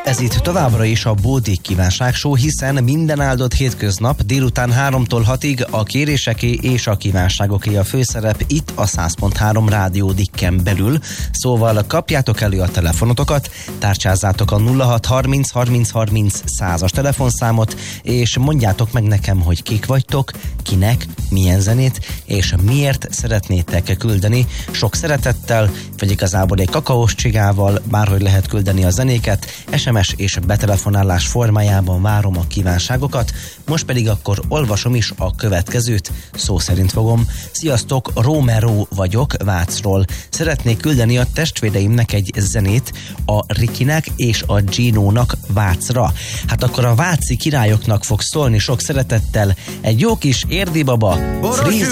Ez itt továbbra is a Bódik Kívánság Show, hiszen minden áldott hétköznap délután 3-tól 6-ig a kéréseké és a kívánságoké a főszerep itt a 100.3 Rádió Dikken belül. Szóval kapjátok elő a telefonotokat, tárcsázzátok a 0630 30 30 100-as telefonszámot, és mondjátok meg nekem, hogy kik vagytok, kinek, milyen zenét, és miért szeretnétek küldeni. Sok szeretettel, vagy igazából egy kakaós csigával, bárhogy lehet küldeni a zenéket, SMS és betelefonálás formájában várom a kívánságokat, most pedig akkor olvasom is a következőt, szó szerint fogom. Sziasztok, Romero vagyok Vácról. Szeretnék küldeni a testvéreimnek egy zenét, a Rikinek és a Ginónak Vácra. Hát akkor a váci királyoknak fog szólni sok szeretettel egy jó kis érdibaba,